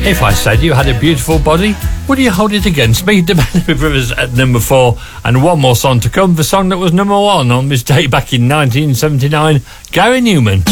If I said you had a beautiful body, would you hold it against me? The Benefit Brothers at number 4, and one more song to come, the song that was number 1 on this day back in 1979, Gary Newman.